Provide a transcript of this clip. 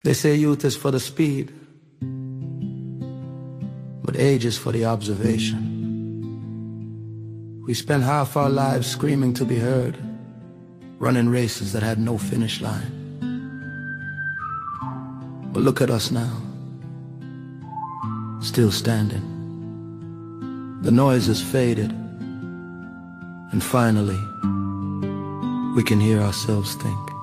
They say youth is for the speed, but age is for the observation. We spent half our lives screaming to be heard, running races that had no finish line. But look at us now, still standing. The noise has faded, and finally, we can hear ourselves think.